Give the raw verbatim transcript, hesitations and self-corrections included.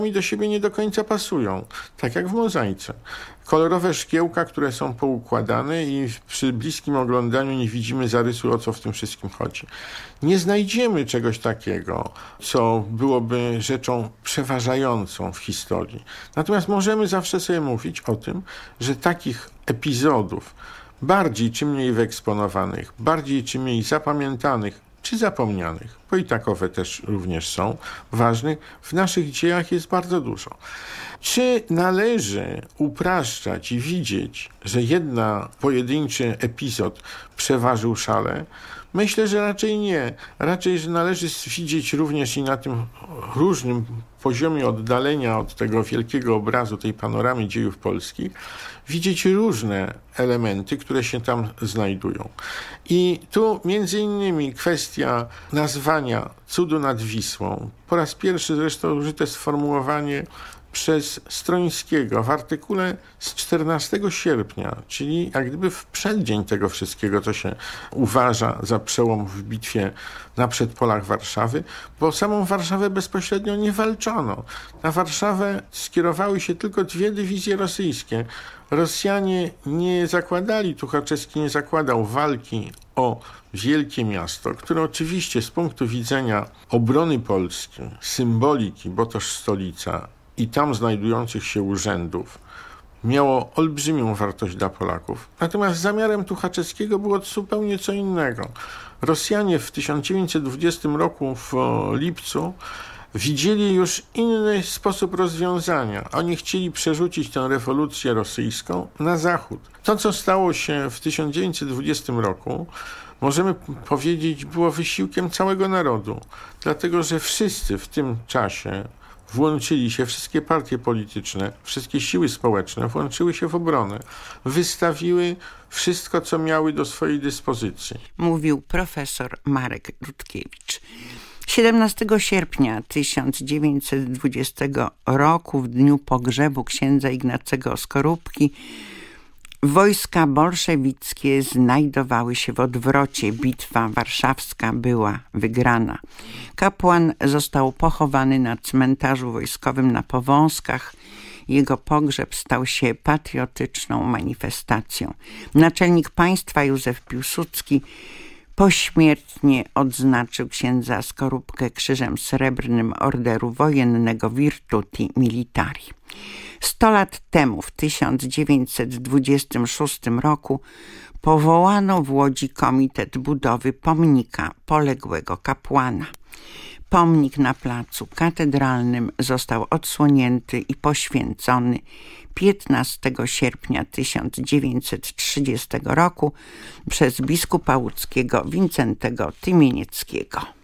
i do siebie nie do końca pasują, tak jak w mozaice. Kolorowe szkiełka, które są poukładane i przy bliskim oglądaniu nie widzimy zarysu, o co w tym wszystkim chodzi. Nie znajdziemy czegoś takiego, co byłoby rzeczą przeważającą w historii. Natomiast możemy zawsze sobie mówić o tym, że takich epizodów, bardziej czy mniej wyeksponowanych, bardziej czy mniej zapamiętanych, czy zapomnianych, bo i takowe też również są ważne, w naszych dziejach jest bardzo dużo. Czy należy upraszczać i widzieć, że jedna pojedynczy epizod przeważył szale? Myślę, że raczej nie. Raczej, że należy widzieć również i na tym różnym poziomie oddalenia od tego wielkiego obrazu, tej panoramy dziejów polskich, widzieć różne elementy, które się tam znajdują. I tu między innymi kwestia nazwania cudu nad Wisłą. Po raz pierwszy zresztą użyte sformułowanie przez Strońskiego w artykule z czternastego sierpnia, czyli jak gdyby w przeddzień tego wszystkiego, co się uważa za przełom w bitwie na przedpolach Warszawy, bo o samą Warszawę bezpośrednio nie walczono. Na Warszawę skierowały się tylko dwie dywizje rosyjskie. Rosjanie nie zakładali, Tuchaczewski nie zakładał walki o wielkie miasto, które oczywiście z punktu widzenia obrony Polski, symboliki, bo toż stolica, i tam znajdujących się urzędów miało olbrzymią wartość dla Polaków. Natomiast zamiarem Tuchaczewskiego było zupełnie co innego. Rosjanie w tysiąc dziewięćset dwudziestym roku w lipcu widzieli już inny sposób rozwiązania. Oni chcieli przerzucić tę rewolucję rosyjską na zachód. To, co stało się w tysiąc dziewięćset dwudziestym roku, możemy powiedzieć, było wysiłkiem całego narodu. Dlatego, że wszyscy w tym czasie włączyli się, wszystkie partie polityczne, wszystkie siły społeczne włączyły się w obronę. Wystawiły wszystko, co miały do swojej dyspozycji. Mówił profesor Marek Rutkiewicz. siedemnastego sierpnia tysiąc dziewięćset dwudziestego roku, w dniu pogrzebu księdza Ignacego Skorupki, wojska bolszewickie znajdowały się w odwrocie. Bitwa warszawska była wygrana. Kapłan został pochowany na cmentarzu wojskowym na Powązkach. Jego pogrzeb stał się patriotyczną manifestacją. Naczelnik państwa Józef Piłsudski pośmiertnie odznaczył księdza Skorupkę Krzyżem Srebrnym Orderu Wojennego Virtuti Militari. Sto lat temu, w tysiąc dziewięćset dwudziestym szóstym roku, powołano w Łodzi komitet budowy pomnika poległego kapłana. Pomnik na placu katedralnym został odsłonięty i poświęcony piętnastego sierpnia tysiąc dziewięćset trzydziestego roku przez biskupa łódzkiego Wincentego Tymienieckiego.